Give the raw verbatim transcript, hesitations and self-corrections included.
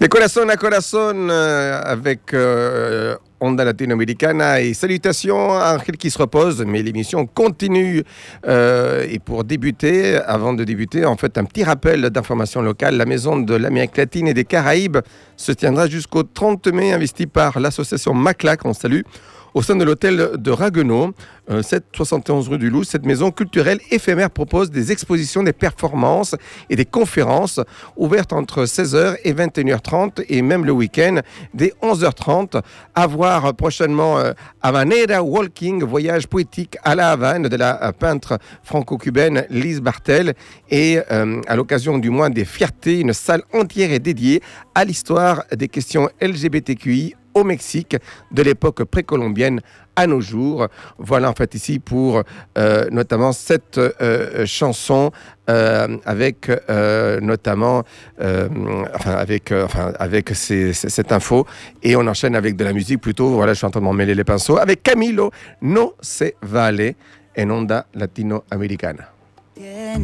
De corazón a corazón euh, avec euh, Onda Latino-Americana et salutations à Angel qui se repose, mais l'émission continue. Euh, et pour débuter, avant de débuter, en fait, un petit rappel d'informations locales. La Maison de l'Amérique latine et des Caraïbes se tiendra jusqu'au trente mai, investie par l'association MACLAC, on salue, au sein de l'hôtel de Ragueneau, euh, sept cent soixante et onze rue du Loup. Cette maison culturelle éphémère propose des expositions, des performances et des conférences ouvertes entre seize heures et vingt et une heures trente et même le week-end dès onze heures trente. À voir prochainement euh, Havanera Walking, voyage poétique à la Havane de la euh, peintre franco-cubaine Lise Bartel, et euh, à l'occasion du mois des fiertés, une salle entière est dédiée à l'histoire des questions L G B T Q I au Mexique, de l'époque précolombienne à nos jours. Voilà en fait ici pour euh, notamment cette euh, chanson euh, avec euh, notamment euh, enfin avec euh, enfin avec ces, ces, cette info, et on enchaîne avec de la musique plutôt. Voilà, je suis en train de m'en mêler les pinceaux avec Camilo No Se Vale en Onda Latino-Americana.